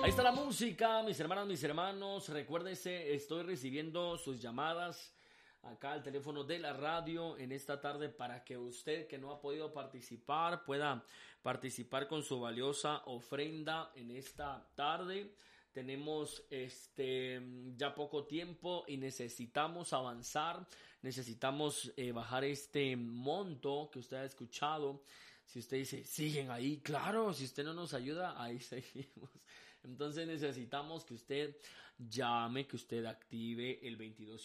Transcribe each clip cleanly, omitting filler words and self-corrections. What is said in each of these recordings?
Ahí está la música, mis hermanas, mis hermanos. Recuérdense, estoy recibiendo sus llamadas acá al teléfono de la radio en esta tarde para que usted que no ha podido participar pueda participar con su valiosa ofrenda en esta tarde. Tenemos ya poco tiempo y necesitamos avanzar, necesitamos bajar este monto que usted ha escuchado. Si usted dice, siguen ahí, claro, si usted no nos ayuda, ahí seguimos. Entonces necesitamos que usted llame, que usted active el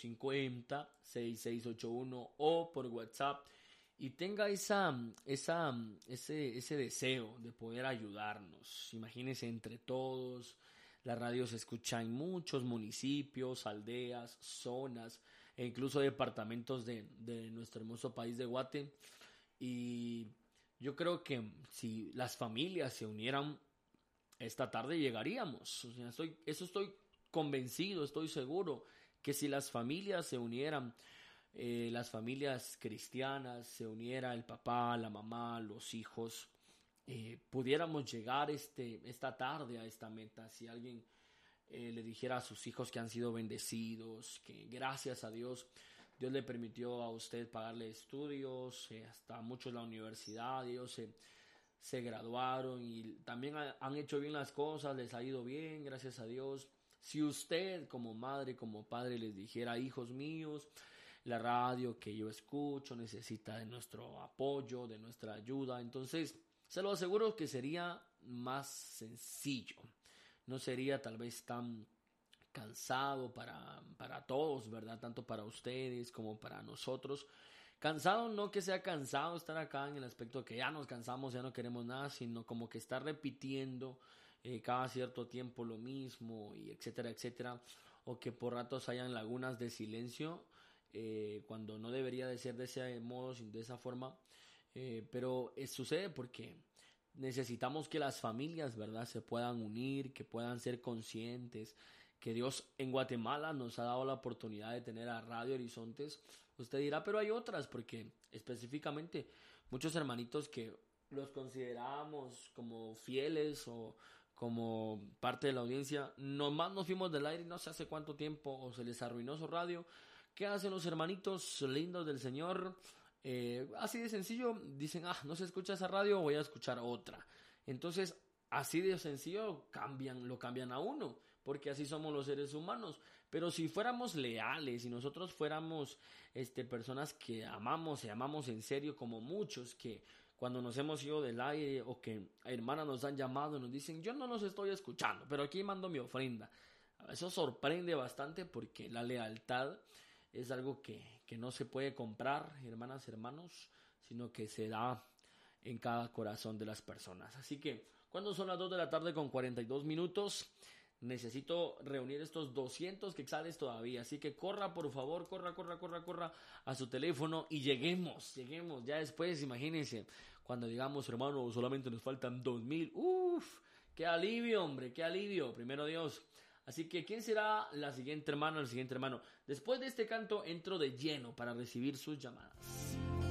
2250-6681 o por WhatsApp y tenga ese deseo de poder ayudarnos. Imagínense entre todos. La radio se escucha en muchos municipios, aldeas, zonas e incluso departamentos de nuestro hermoso país de Guate. Y yo creo que si las familias se unieran esta tarde llegaríamos. O sea, estoy convencido, estoy seguro que si las familias se unieran, las familias cristianas, se uniera el papá, la mamá, los hijos, pudiéramos llegar esta tarde a esta meta. Si alguien le dijera a sus hijos que han sido bendecidos, que gracias a Dios le permitió a usted pagarle estudios, hasta muchos la universidad, ellos se graduaron y también han hecho bien las cosas, les ha ido bien, gracias a Dios. Si usted como madre, como padre les dijera, hijos míos, la radio que yo escucho necesita de nuestro apoyo, de nuestra ayuda, entonces se lo aseguro que sería más sencillo, no sería tal vez tan cansado para todos, ¿verdad? Tanto para ustedes como para nosotros. Cansado, no que sea cansado estar acá en el aspecto que ya nos cansamos, ya no queremos nada, sino como que estar repitiendo cada cierto tiempo lo mismo, y etcétera, etcétera, o que por ratos hayan lagunas de silencio, cuando no debería de ser de ese modo, de esa forma, pero sucede porque necesitamos que las familias, ¿verdad?, se puedan unir, que puedan ser conscientes, que Dios en Guatemala nos ha dado la oportunidad de tener a Radio Horizontes. Usted dirá, pero hay otras, porque específicamente muchos hermanitos que los consideramos como fieles o como parte de la audiencia, nomás nos fuimos del aire no sé hace cuánto tiempo o se les arruinó su radio. ¿Qué hacen los hermanitos lindos del Señor? Así de sencillo, dicen, no se escucha esa radio, voy a escuchar otra. Entonces, así de sencillo lo cambian a uno, porque así somos los seres humanos. Pero si fuéramos leales y nosotros fuéramos personas que amamos y amamos en serio, como muchos que cuando nos hemos ido del aire o que hermanas nos han llamado y nos dicen, yo no los estoy escuchando, pero aquí mando mi ofrenda. Eso sorprende bastante porque la lealtad es algo que no se puede comprar, hermanas, hermanos, sino que se da en cada corazón de las personas. Así que, cuando son las 2 de la tarde con 42 minutos, necesito reunir estos 200 quetzales todavía. Así que corra, por favor, corra a su teléfono y lleguemos. Ya después, imagínense, cuando digamos, hermano, solamente nos faltan 2,000. ¡Uf! ¡Qué alivio, hombre! ¡Qué alivio! Primero Dios. Así que, ¿quién será la siguiente hermana o el siguiente hermano? Después de este canto, entro de lleno para recibir sus llamadas.